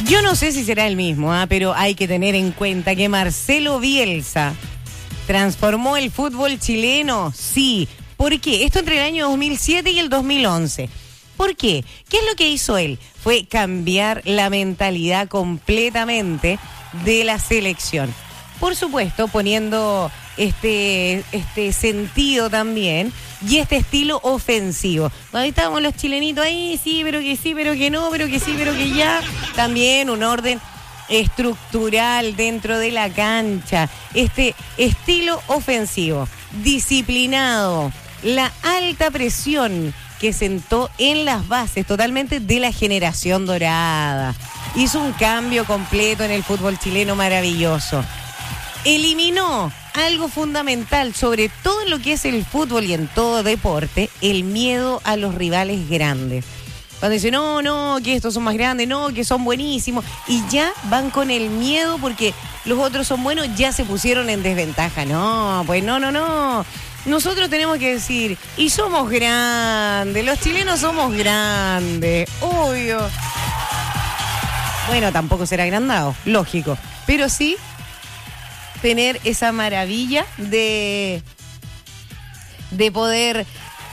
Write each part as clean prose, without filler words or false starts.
Yo no sé si será el mismo, pero hay que tener en cuenta que Marcelo Bielsa transformó el fútbol chileno, sí. ¿Por qué? Esto entre el año 2007 y el 2011. ¿Por qué? ¿Qué es lo que hizo él? Fue cambiar la mentalidad completamente de la selección. Por supuesto, poniendo este sentido también y este estilo ofensivo. Ahí estábamos los chilenitos ahí, sí, pero que no, pero que sí, pero que ya. También un orden estructural dentro de la cancha. Este estilo ofensivo, disciplinado, la alta presión que sentó en las bases totalmente de la generación dorada. Hizo un cambio completo en el fútbol chileno maravilloso. Eliminó algo fundamental, sobre todo en lo que es el fútbol y en todo deporte, el miedo a los rivales grandes. Cuando dicen, no, que estos son más grandes, no, que son buenísimos, y ya van con el miedo porque los otros son buenos, ya se pusieron en desventaja. No, pues no. Nosotros tenemos que decir, y somos grandes, los chilenos somos grandes, obvio. Bueno, tampoco será agrandado, lógico, pero sí tener esa maravilla de poder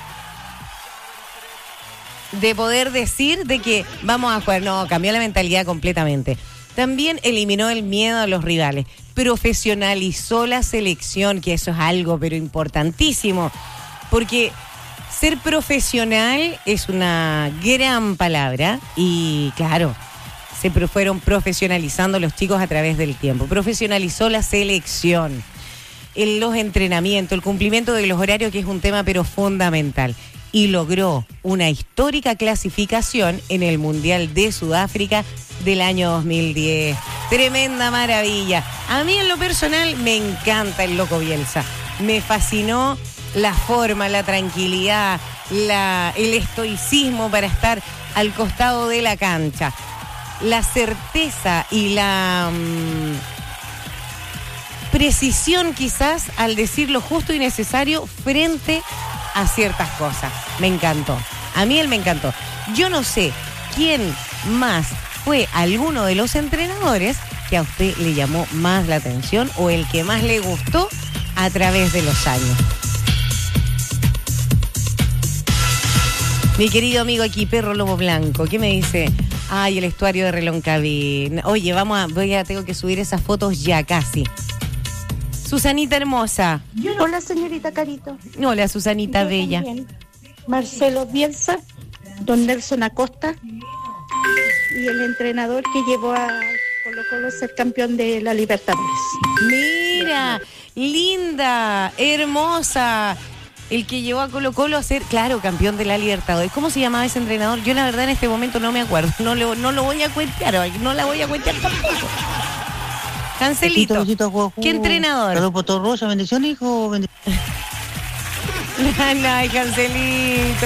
decir de que vamos a jugar. No, cambió la mentalidad completamente. También eliminó el miedo a los rivales, profesionalizó la selección, que eso es algo pero importantísimo, porque ser profesional es una gran palabra y claro, se fueron profesionalizando los chicos a través del tiempo. Profesionalizó la selección, los entrenamientos, el cumplimiento de los horarios, que es un tema pero fundamental. Y logró una histórica clasificación en el Mundial de Sudáfrica del año 2010. Tremenda maravilla. A mí en lo personal me encanta el Loco Bielsa. Me fascinó la forma, la tranquilidad, el estoicismo para estar al costado de la cancha. La certeza y la precisión quizás al decir lo justo y necesario frente a ciertas cosas. Me encantó. A mí él me encantó. Yo no sé quién más fue alguno de los entrenadores que a usted le llamó más la atención o el que más le gustó a través de los años. Mi querido amigo aquí, Perro Lobo Blanco, ¿qué me dice? Ay, el estuario de Reloncaví. Oye, tengo que subir esas fotos ya casi. Susanita hermosa. Hola, señorita Carito. Hola, Susanita Yo bella. También. Marcelo Bielsa, don Nelson Acosta y el entrenador que llevó a Colo-Colo a ser campeón de la Libertadores. Mira, linda, hermosa. El que llevó a Colo-Colo a ser, claro, campeón de la Libertadores. ¿Cómo se llamaba ese entrenador? Yo la verdad en este momento no me acuerdo. No lo voy a cuentear hoy. No la voy a cuentear tampoco. Cancelito. ¿Qué entrenador? Saludos, Rosa, bendición, hijo. Ay, Cancelito.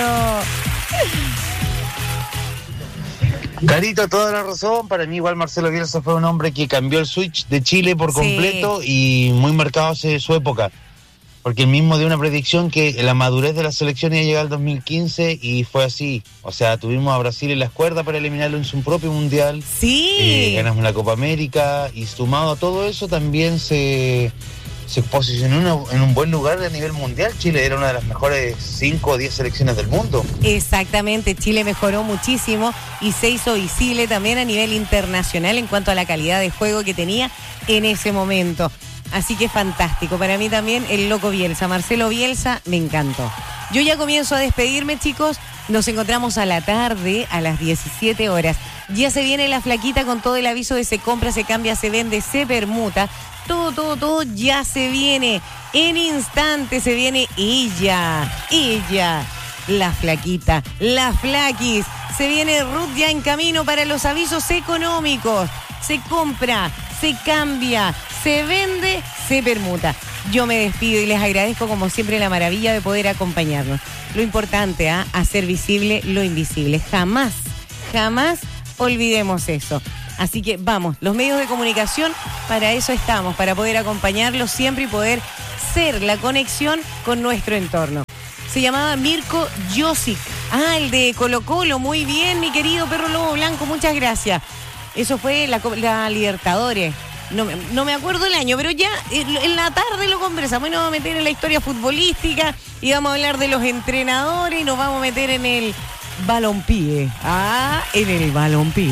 Carito, toda la razón. Para mí igual Marcelo Bielsa fue un hombre que cambió el switch de Chile por completo y muy marcado hace su época. Porque él mismo dio una predicción que la madurez de la selección iba a llegar al 2015 y fue así. O sea, tuvimos a Brasil en las cuerdas para eliminarlo en su propio mundial. Sí. Ganamos la Copa América y sumado a todo eso también se posicionó en un buen lugar a nivel mundial. Chile era una de las mejores 5 o 10 selecciones del mundo. Exactamente, Chile mejoró muchísimo y se hizo visible también a nivel internacional en cuanto a la calidad de juego que tenía en ese momento. Así que fantástico. Para mí también el Loco Bielsa, Marcelo Bielsa, me encantó. Yo ya comienzo a despedirme, chicos. Nos encontramos a la tarde, a las 17 horas. Ya se viene la flaquita con todo el aviso de se compra, se cambia, se vende, se permuta. Todo ya se viene. En instantes se viene ella, la flaquita, la flaquis. Se viene Ruth ya en camino para los avisos económicos. Se compra, se cambia, se vende, se permuta. Yo me despido y les agradezco como siempre la maravilla de poder acompañarnos. Lo importante, hacer visible lo invisible. Jamás olvidemos eso. Así que vamos, los medios de comunicación, para eso estamos, para poder acompañarlos siempre y poder ser la conexión con nuestro entorno. Se llamaba Mirko Josic. El de Colo-Colo, muy bien, mi querido Perro Lobo Blanco, muchas gracias. Eso fue la Libertadores. No me acuerdo el año, pero ya en la tarde lo conversamos y nos vamos a meter en la historia futbolística y vamos a hablar de los entrenadores y nos vamos a meter en el balompié. En el balompié.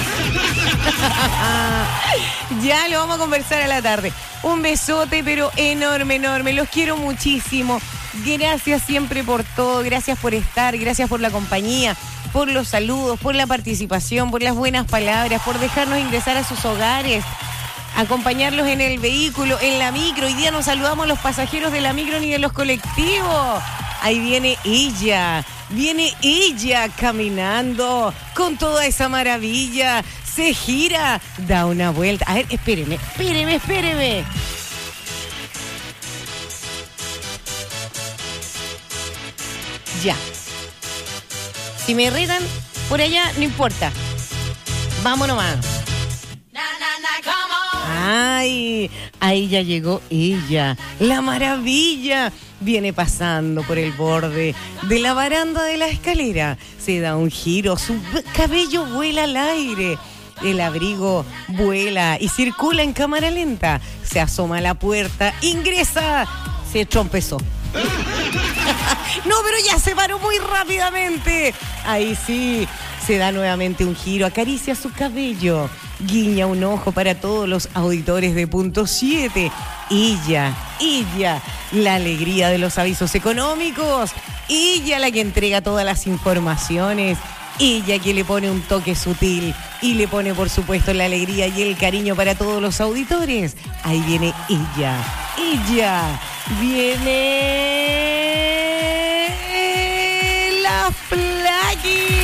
Ya lo vamos a conversar a la tarde. Un besote, pero enorme, enorme. Los quiero muchísimo. Gracias siempre por todo. Gracias por estar. Gracias por la compañía, por los saludos, por la participación, por las buenas palabras, por dejarnos ingresar a sus hogares, acompañarlos en el vehículo, en la micro. Hoy día nos saludamos a los pasajeros de la micro ni de los colectivos. Ahí viene ella caminando con toda esa maravilla. Se gira, da una vuelta. A ver, espéreme. Ya. Si me retan por allá, no importa. Vámonos más. Ay, ahí ya llegó ella, la maravilla. Viene pasando por el borde de la baranda de la escalera. Se da un giro, su cabello vuela al aire. El abrigo vuela y circula en cámara lenta. Se asoma a la puerta, ingresa, se trompezó. No, pero ya se paró muy rápidamente. Ahí sí, se da nuevamente un giro, acaricia su cabello, guiña un ojo para todos los auditores de Punto 7. Ella, la alegría de los avisos económicos. Ella la que entrega todas las informaciones. Ella que le pone un toque sutil y le pone, por supuesto, la alegría y el cariño para todos los auditores. Ahí viene ella. Viene la Flaki.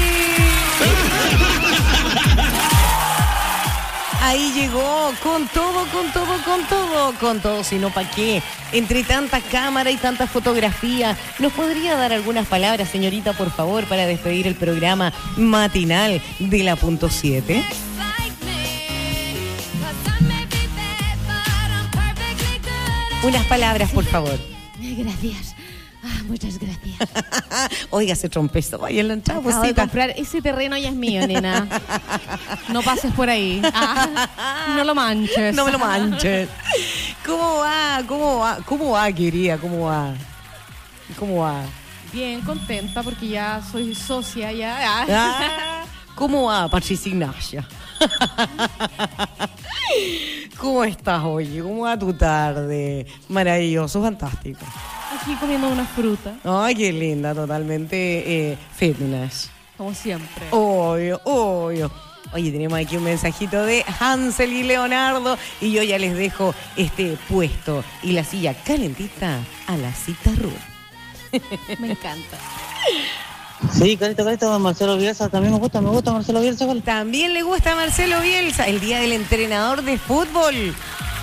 Ahí llegó con todo, si no pa' qué. Entre tanta cámara y tanta fotografía, ¿nos podría dar algunas palabras, señorita, por favor, para despedir el programa matinal de la Punto 7? Unas palabras, por favor. Gracias. Muchas gracias. Oiga, se trompezó. Vaya en la entrada, Acabo de comprar. Ese terreno ya es mío, nena. No pases por ahí. No lo manches. No me lo manches. ¿Cómo va, querida? ¿Cómo va? Bien, contenta porque ya soy socia ya. ¿Cómo va, Patricia Ignacia? ¿Cómo estás, oye? ¿Cómo va tu tarde? Maravilloso, fantástico. Aquí comiendo una fruta. Ay, qué linda, totalmente fitness. Como siempre. Obvio. Oye, tenemos aquí un mensajito de Hansel y Leonardo y yo ya les dejo este puesto y la silla calentita a la cita Ruth. Me encanta. Sí, carito, Marcelo Bielsa, también me gusta Marcelo Bielsa. ¿Vale? También le gusta a Marcelo Bielsa, el día del entrenador de fútbol.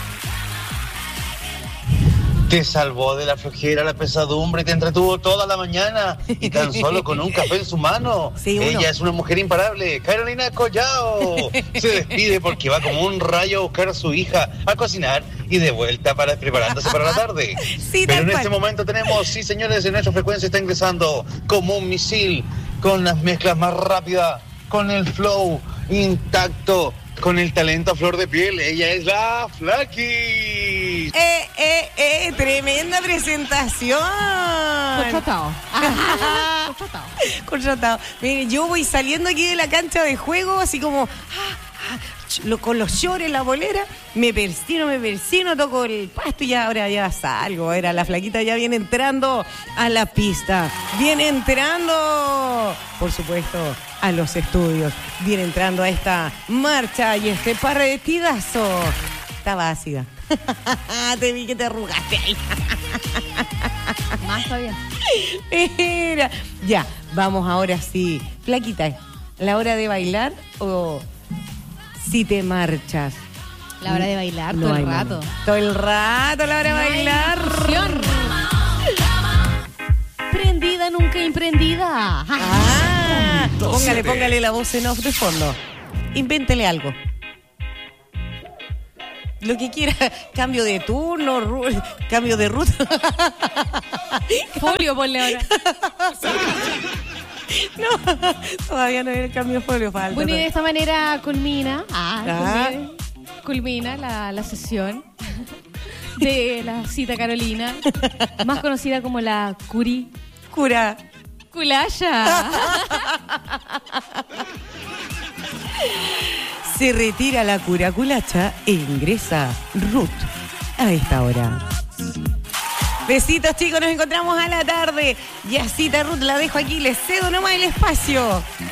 Te salvó de la flojera, la pesadumbre, te entretuvo toda la mañana y tan solo con un café en su mano. Sí, ella es una mujer imparable. Carolina Collao se despide porque va como un rayo a buscar a su hija a cocinar y de vuelta preparándose para la tarde. Sí, pero en cual. este momento tenemos, sí señores, en nuestra frecuencia está ingresando como un misil, con las mezclas más rápidas, con el flow intacto, con el talento a flor de piel. Ella es la Flaki. Tremenda presentación. Contratado. Mire, yo voy saliendo aquí de la cancha de juego, así como con los shorts en la bolera, me persino, toco el pasto y ahora ya salgo. Era la Flaquita ya viene entrando a la pista. Viene entrando, por supuesto, a los estudios. Viene entrando a esta marcha y este partidazo. Estaba ácida. Te vi que te arrugaste ahí. Más todavía. Mira. Ya, vamos ahora sí. Flaquita, ¿la hora de bailar o si te marchas? La hora de bailar, No todo hay el rato. manera. Todo el rato la hora de bailar. Discusión. Prendida, nunca imprendida. Póngale la voz en off de fondo. Invéntele algo. Lo que quiera. Cambio de turno, cambio de ruta. Folio, ponle ahora. No, todavía no era el cambio de folio, falta. Bueno, y de esta manera culmina la sesión de la cita Carolina, más conocida como la Cura. Culaya. Se retira la cura culacha e ingresa Ruth a esta hora. Besitos, chicos, nos encontramos a la tarde. Y a cita Ruth la dejo aquí, les cedo nomás el espacio.